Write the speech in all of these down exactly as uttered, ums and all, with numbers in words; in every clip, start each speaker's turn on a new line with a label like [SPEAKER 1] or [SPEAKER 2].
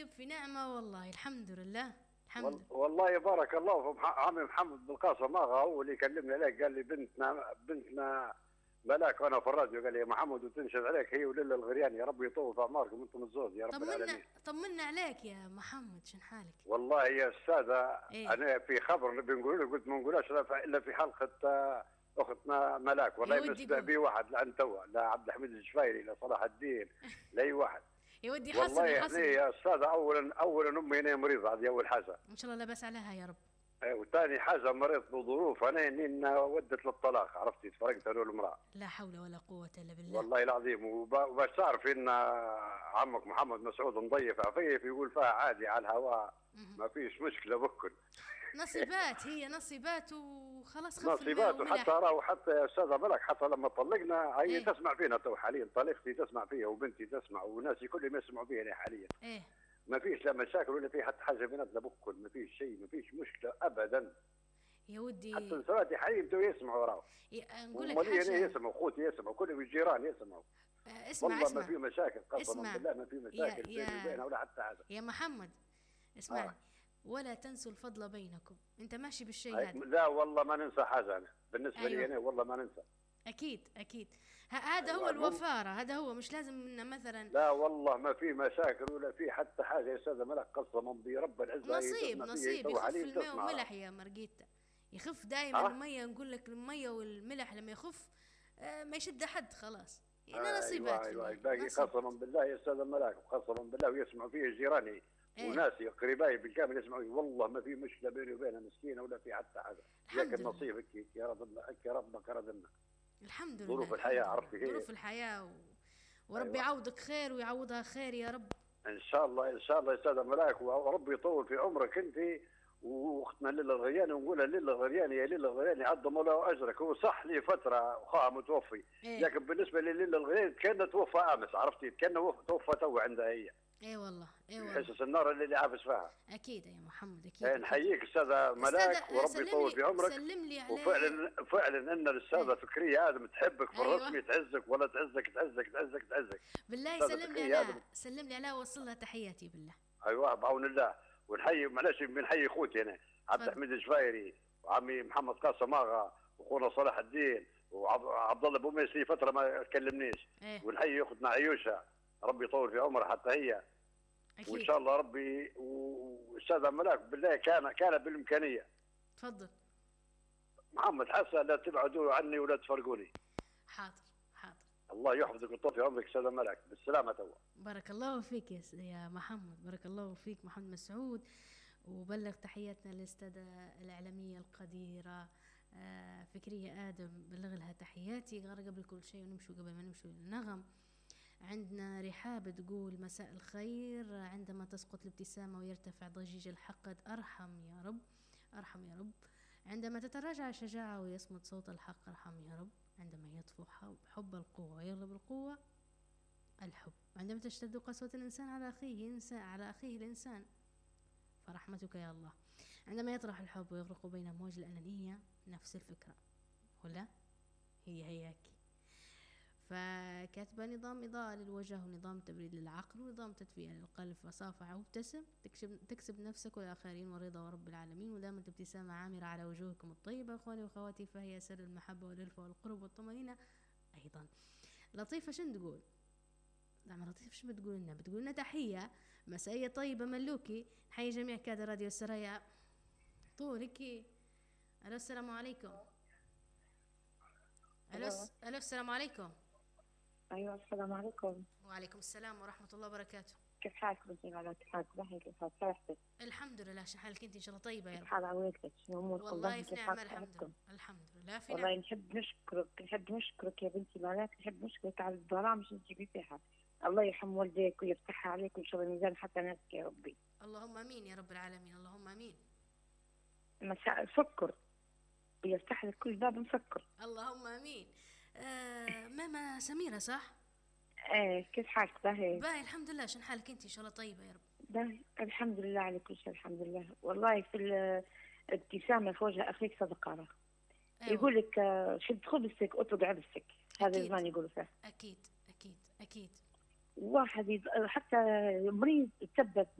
[SPEAKER 1] طيب في نعمة والله، الحمد لله الحمد لله.
[SPEAKER 2] والله بارك الله في عمي محمد بالقاسم ماغا، هو اللي كلمني عليك قال لي بنتنا بنتنا ملاك، وانا في الراديو قال لي يا محمد وتنشد عليك هي وليلى الغرياني، يا رب يطول في اعماركم انتم الزوج يا رب
[SPEAKER 1] طمنا
[SPEAKER 2] العالمين.
[SPEAKER 1] طمنا عليك يا محمد، شن حالك؟
[SPEAKER 2] والله يا استاذه
[SPEAKER 1] إيه؟
[SPEAKER 2] انا في خبر نبي نقول قلت ما نقولهاش الا في حلقه اختنا ملاك، والله ما سمع بي واحد لعن توا، لا عبد الحميد الجفايري لا صلاح الدين لا اي واحد.
[SPEAKER 1] يا ودي
[SPEAKER 2] والله
[SPEAKER 1] حصري
[SPEAKER 2] يعني
[SPEAKER 1] حصري
[SPEAKER 2] يا استاذه اولا اولا امي هنا مريضه، هذه اول حاجه
[SPEAKER 1] ان شاء الله لا بأس عليها يا رب.
[SPEAKER 2] وثاني حاجه مريض بظروف انا اني ودت للطلاق، عرفتي تفرقت انا والمراه.
[SPEAKER 1] لا حول ولا قوه الا بالله
[SPEAKER 2] والله العظيم. وباش تعرف ان عمك محمد مسعود مضيف عفيف يقول فيها عادي على الهواء ما فيش مشكله بكل
[SPEAKER 1] نصيبات، هي نصيبات وخلاص. خف
[SPEAKER 2] نصيبات. وحتى راهو حتى يا استاذه ملك حتى لما طلقنا هي
[SPEAKER 1] إيه؟
[SPEAKER 2] تسمع فينا تو حاليا، طليقتي تسمع فيها وبنتي تسمع وناسي كلهم يسمعوا فينا حاليا.
[SPEAKER 1] ايه
[SPEAKER 2] ما فيش لا مشاكل ولا في حتى حاجه بيناتنا بكل، ما فيش شيء ما فيش مشكله ابدا
[SPEAKER 1] يا ودي.
[SPEAKER 2] حتى نسواتي حاليا تو يسمعوا راهو،
[SPEAKER 1] نقول لك حاجه
[SPEAKER 2] يسمعوا اخوتي يسمعوا كلهم الجيران يسمعوا.
[SPEAKER 1] آه اسمع
[SPEAKER 2] والله
[SPEAKER 1] اسمع
[SPEAKER 2] ما في مشاكل قسما
[SPEAKER 1] اسمع.
[SPEAKER 2] بالله ما في مشاكل بيني وبينها ولا حتى حاجه.
[SPEAKER 1] يا محمد اسمعني آه. ولا تنسوا الفضل بينكم، انت ماشي بالشيء هذا؟
[SPEAKER 2] لا والله ما ننسى حاجه انا بالنسبه
[SPEAKER 1] أيوه.
[SPEAKER 2] لي انا والله ما ننسى.
[SPEAKER 1] اكيد اكيد هذا أيوه. هو الوفاره، هذا هو، مش لازم إن مثلا.
[SPEAKER 2] لا والله ما في مشاكل ولا في حتى حاجه يا استاذه ملك قسما برب العزه.
[SPEAKER 1] نصيب نصيب يخف الماء والملح يا مرقيتا، يخف دائما أه؟ المية. نقول لك المية والملح لما يخف آه ما يشد حد خلاص يعني. آه نصيبات.
[SPEAKER 2] ايوه ايوه باقي قسما بالله يا استاذه ملاك قسما بالله ويسمعوا فيه جيراني إيه؟ وناسي قريباي بالكامل يسمعوا، والله ما في مشكله بيني وبينها مسكينه ولا في حتى حاجه. لكن نصيبك يا رب يا ربك رضنا.
[SPEAKER 1] الحمد لله.
[SPEAKER 2] ظروف الحياه عرفتي كيف؟
[SPEAKER 1] ظروف الحياه و... وربي أيوة. يعوضك خير ويعوضها خير يا رب
[SPEAKER 2] ان شاء الله ان شاء الله يا استاذه ملاك، وربي يطول في عمرك انت واختنا ليلى الغرياني، ونقولها ليلى الغرياني يا ليلى الغرياني عظم الله اجرك. هو صح لي فتره اخوها متوفي إيه؟ لكن بالنسبه لليلى الغرياني كان توفى امس، عرفتي كان توفى تو عندها هي.
[SPEAKER 1] اي والله اي والله
[SPEAKER 2] حسس النار اللي عافس فيها.
[SPEAKER 1] اكيد يا محمد اكيد.
[SPEAKER 2] يعني نحييك استاذه ملاك وربي يطول في عمرك.
[SPEAKER 1] سلم لي عليه.
[SPEAKER 2] وفعلا فعلا ان الاستاذه إيه؟ فكريه ادم تحبك في أيوة. الرسمي تعزك ولا تعزك تعزك تعزك تعزك
[SPEAKER 1] بالله. سلم لي عليها سلم لي عليها ووصل لها تحياتي بالله.
[SPEAKER 2] ايوه بعون الله. ونحيي معلش بنحيي اخوتي انا عبد الحميد الجفايري وعمي محمد قاسم ماغا واخونا صلاح الدين وعبد الله بوميس لي فتره ما كلمنيش. إيه؟ ونحيي اختنا عيوشه ربي يطول في عمرها حتى هي أكيد. وان شاء الله ربي. واستاذ ملاك بالله كان كان بالامكانيه.
[SPEAKER 1] تفضل
[SPEAKER 2] محمد حسن لا تبعدوا عني ولا تفرقوني.
[SPEAKER 1] حاضر حاضر.
[SPEAKER 2] الله يحفظك ويطول في عمرك استاذ ملاك بالسلامه توا.
[SPEAKER 1] بارك الله فيك يا محمد، بارك الله فيك محمد مسعود. وبلغ تحياتنا للاستاذه الاعلاميه القديره فكريه ادم، بلغ لها تحياتي قبل كل شيء ونمشوا قبل ما نمشوا للنغم. عندنا رحاب تقول مساء الخير، عندما تسقط الابتسامة ويرتفع ضجيج الحقد ارحم يا رب ارحم يا رب، عندما تتراجع الشجاعة ويصمت صوت الحق ارحم يا رب، عندما يطفو حب القوة ويغلب القوة الحب، عندما تشتد قسوة الإنسان على أخيه إنسان على أخيه الإنسان فرحمتك يا الله، عندما يطرح الحب ويغرق بين أمواج الأنانية نفس الفكرة ولا هي هياك. فكاتبة نظام إضاءة للوجه ونظام تبريد للعقل ونظام تدفئة للقلب، فصافح وابتسم تكسب, تكسب نفسك والآخرين ورضا ورب العالمين، ودامت ابتسامة عامرة على وجوهكم الطيبة إخواني وأخواتي، فهي سر المحبة والألفة والقرب والطمأنينة أيضا. لطيفة شن تقول؟ نعم لطيفة شو بتقول لنا؟ بتقول لنا تحية مسائية طيبة ملوكي، نحيي جميع كادر راديو السرايا طولك. ألو السلام عليكم. ألو ألو السلام عليكم.
[SPEAKER 3] أيوة السلام عليكم.
[SPEAKER 1] وعليكم السلام ورحمة الله وبركاته.
[SPEAKER 3] كيف حالك بنتي؟ على كيف حالك؟ ضحي كيف حالك؟ صحتك؟
[SPEAKER 1] الحمد لله. شو حالك أنت؟ إن شاء الله طيبة يا رب.
[SPEAKER 3] كيف حال عويلتك؟ شنو أمورك؟
[SPEAKER 1] والله في نعمة الحمد لله. الحمد لله في
[SPEAKER 3] نعمة. والله نحب نشكرك نحب نشكرك يا بنتي ملاك، نحب نشكرك على البرامج اللي تجيبي فيها. الله يرحم والديك ويفتحها عليك وإن شاء الله ميزان حسناتك يا ربي.
[SPEAKER 1] اللهم آمين يا رب العالمين، اللهم آمين.
[SPEAKER 3] مساء سكر ويفتح لك كل باب مسكر.
[SPEAKER 1] اللهم آمين. آه ماما سميرة صح؟
[SPEAKER 3] ايه كيف حالك؟ باهي
[SPEAKER 1] باهي الحمد لله. شن حالك انت؟ ان شاء الله طيبه يا رب.
[SPEAKER 3] باهي الحمد لله على كل شيء الحمد لله. والله في الابتسامه في وجه اخيك صدقه. أيوة. يقول لك شد خبزك اطلب عبسك، هذا زمان يقولوا فيه.
[SPEAKER 1] اكيد اكيد اكيد.
[SPEAKER 3] واحد يد... حتى مريض يتثبت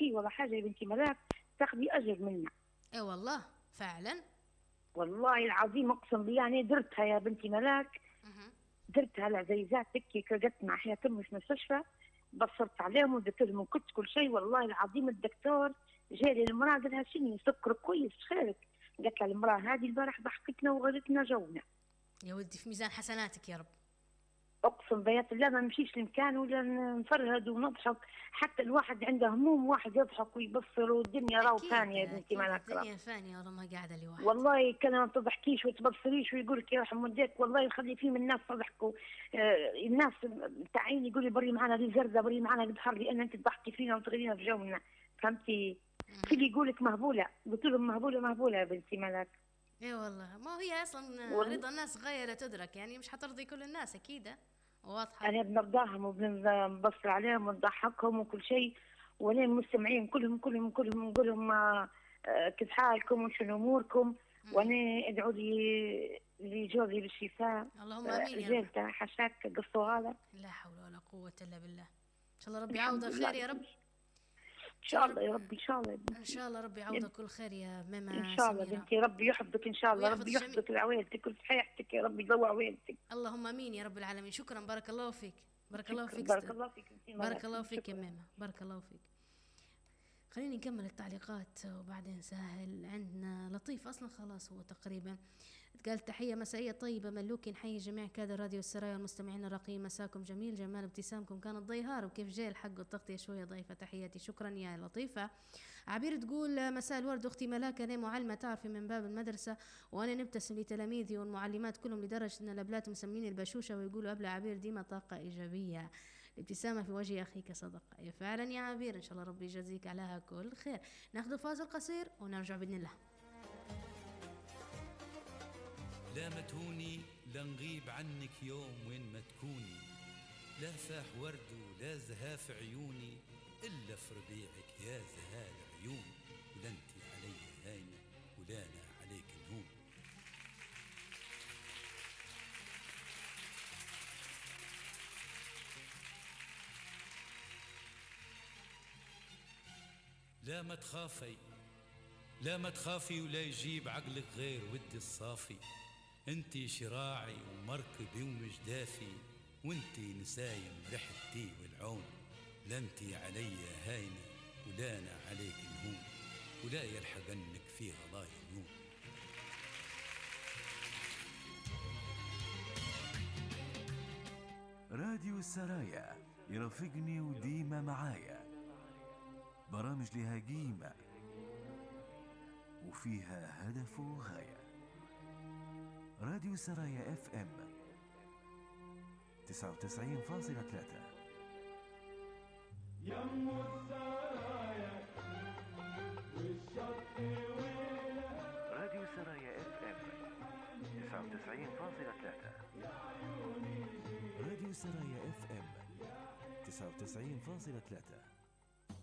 [SPEAKER 3] شيء ولا حاجه يا بنتي ملاك تاخذي اجر منا.
[SPEAKER 1] اي والله فعلا
[SPEAKER 3] والله العظيم اقسم بالله يعني درتها يا بنتي ملاك. درتها العزيزات تكي قعدت مع حياة امي في المستشفى بصرت عليهم ودرت لهم كنت كل شيء. والله العظيم الدكتور جاي لي المراه قال لها شنو سكر كويس خيرك؟ قالت لها المراه هذه البارح ضحكتنا وغلتنا جونا.
[SPEAKER 1] يا ولدي في ميزان حسناتك يا رب.
[SPEAKER 3] اقسم بيات الله ما نمشيش لمكان ولا نفرهد ونضحك، حتى الواحد عنده هموم واحد يضحك ويبصر والدنيا راهو فانيه يا بنتي ما نكره.
[SPEAKER 1] الدنيا فانيه والله ما قاعده لوحدك.
[SPEAKER 3] والله كان ما تضحكيش وتبصريش ويقول لك يرحم والديك والله يخلي فيه من الناس تضحكوا. آه الناس تعيني يقول لي بري معنا لي زرده بري معنا البحر لان انت تضحكي فينا وتغرينا في جونا فهمتي؟ في اللي يقول لك مهبوله قلت لهم مهبوله مهبوله يا بنتي ملاك.
[SPEAKER 1] اي والله ما هي اصلا والله. رضا الناس غير تدرك يعني مش حترضي كل الناس اكيد واضحه.
[SPEAKER 3] انا بنرضاهم وبنبصر عليهم ونضحكهم وكل شيء وانا المستمعين كلهم كلهم كلهم نقول لهم آه كيف حالكم وشنو اموركم وانا ادعوا لي لجوزي بالشفاء.
[SPEAKER 1] اللهم امين يا
[SPEAKER 3] رجالته حشاك قصوا هذا.
[SPEAKER 1] لا حول ولا قوه الا بالله. ان شاء الله ربي يعوضه خير يا رب.
[SPEAKER 3] ان شاء الله يا رب ان شاء الله
[SPEAKER 1] ان شاء الله ربي يعوضك كل خير يا ماما
[SPEAKER 3] ان شاء الله بنتي ربي يحفظك ان شاء الله ربي يحفظك لعويلتك وصحيحتك يا ربي يضوع عويلتك.
[SPEAKER 1] اللهم امين يا رب العالمين. شكرا بارك الله فيك بارك الله فيك
[SPEAKER 3] بارك الله فيك
[SPEAKER 1] بارك الله فيك يا ماما بارك الله فيك. خليني نكمل التعليقات وبعدين سهل. عندنا لطيف اصلا خلاص هو تقريبا قال تحية مسائية طيبة ملوكي نحيي جميع كادر راديو السرايا والمستمعين الراقيين مساكم جميل جمال ابتسامكم كانت ضيهار وكيف جاي الحق والتغطية شوية ضيفة تحياتي شكرا يا لطيفة. عبير تقول مساء الورد أختي ملاك أنا معلمة تعرفي من باب المدرسة وأنا نبتسم لتلاميذي والمعلمات كلهم لدرجة أن الأبلات مسمين البشوشة ويقولوا أبلة عبير ديما طاقة إيجابية الابتسامة في وجه أخيك صدقة. فعلا يا عبير إن شاء الله ربي يجازيك عليها كل خير. ناخذ فاصل قصير ونرجع بإذن الله.
[SPEAKER 4] لا ما تهوني لا نغيب عنك يوم وين ما تكوني لا فاح ورد ولا زهاف عيوني إلا في ربيعك يا زهال عيون ولا انت علي هاينة ولا أنا عليك نهون. لا ما تخافي لا ما تخافي ولا يجيب عقلك غير ودي الصافي انتي شراعي ومركبي ومجدافي وانتي نسايم ريحتي والعون لا انتي علي هاينة ولا انا عليك نهون ولا يلحقنك في غلاي نون.
[SPEAKER 5] راديو السرايا يرافقني وديما معايا برامج لها قيمة وفيها هدف وغاية. راديو سرايا اف ام تسعة وتسعين فاصلة ثلاثة.
[SPEAKER 6] يم السرايا والشط ويلها.
[SPEAKER 5] راديو سرايا اف ام تسعة وتسعين فاصلة ثلاثة. راديو سرايا اف ام تسعة وتسعين فاصلة ثلاثة.